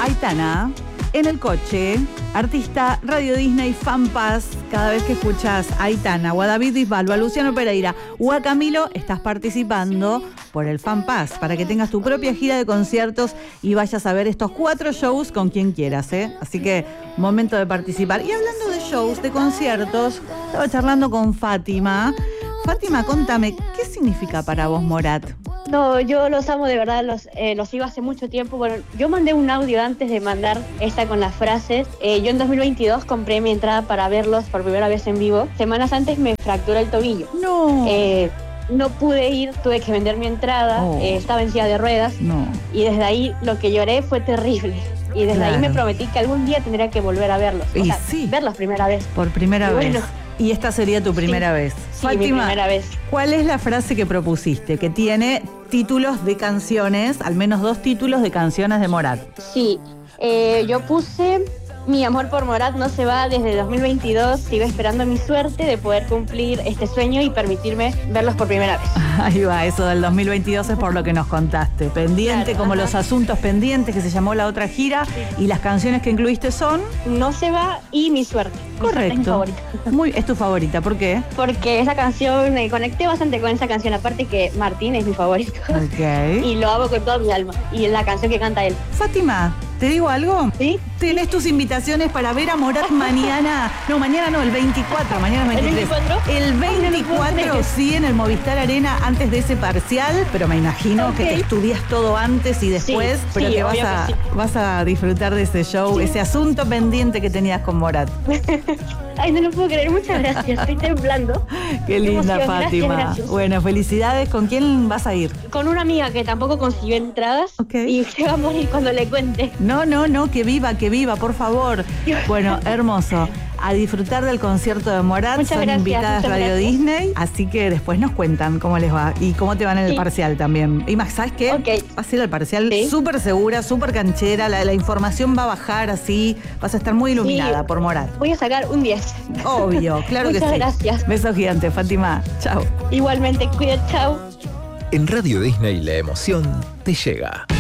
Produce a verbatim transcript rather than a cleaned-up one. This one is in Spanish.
Aitana, en el coche, artista Radio Disney Fan Pass. Cada vez que escuchas a Aitana o a David Bisbal o a Luciano Pereira o a Camilo, estás participando por el Fan Pass para que tengas tu propia gira de conciertos y vayas a ver estos cuatro shows con quien quieras, ¿eh? Así que momento de participar. Y hablando de shows, de conciertos, estaba charlando con Fátima. Fátima, contame, ¿qué significa para vos Morat? No, yo los amo de verdad, los, eh, los sigo hace mucho tiempo. Bueno, yo mandé un audio antes de mandar esta con las frases. Eh, yo en dos mil veintidós compré mi entrada para verlos por primera vez en vivo. Semanas antes me fracturé el tobillo. No. Eh, no pude ir, tuve que vender mi entrada, Oh. eh, estaba en silla de ruedas. No. Y desde ahí lo que lloré fue terrible. Y desde Claro. ahí me prometí que algún día tendría que volver a verlos. O Y sea, sí. verlos primera vez. Por primera Y vez. bueno. Y esta sería tu primera Sí. vez. Sí, mi primera vez. ¿Cuál es la frase que propusiste? Que tiene títulos de canciones, al menos dos títulos de canciones de Morat. Sí, eh, yo puse: mi amor por Morat no se va desde dos mil veintidós, sigo esperando mi suerte de poder cumplir este sueño y permitirme verlos por primera vez. Ahí va, eso del dos mil veintidós es por lo que nos contaste. Pendiente, Claro, como ajá. los asuntos pendientes que se llamó la otra gira, y las canciones que incluiste son... No se va y mi suerte. Mi suerte es mi Correcto. favorita. Muy, es tu favorita, ¿por qué? Porque esa canción, eh, conecté bastante con esa canción, aparte que Martín es mi favorito. Ok. Y lo amo con toda mi alma. Y la canción que canta él. Fátima, ¿te digo algo? ¿Sí? Tenés tus invitaciones para ver a Morat mañana. No, mañana no, el veinticuatro, mañana es ¿El veintitrés. veinticuatro? El Ay, no lo puedo veinticuatro, creer. sí, en el Movistar Arena, antes de ese parcial, pero me imagino Ok. que te estudias todo antes y después, Sí, pero sí, que vas obvio a, que sí. vas a disfrutar de ese show, Sí. ese asunto pendiente que tenías con Morat. Ay, no lo puedo creer, muchas gracias, estoy temblando. Qué linda, emoción, Fátima. gracias, gracias. Bueno, felicidades. ¿Con quién vas a ir? Con una amiga que tampoco consiguió entradas. Ok. Y se va a morir cuando le cuente. No, no, no, que viva, que viva, por favor. Bueno, hermoso. A disfrutar del concierto de Morat. Muchas Son gracias, invitadas muchas Radio gracias. Disney. Así que después nos cuentan cómo les va y cómo te van en el Sí. parcial también. Y más, ¿sabes qué? Ok. Va a ser el parcial Sí. súper segura, súper canchera. La, la información va a bajar así. Vas a estar muy iluminada Sí. por Morat. Voy a sacar un diez. Obvio, claro que sí. Muchas gracias. Besos gigantes, Fátima. Chao. Igualmente, cuida, chao. En Radio Disney la emoción te llega.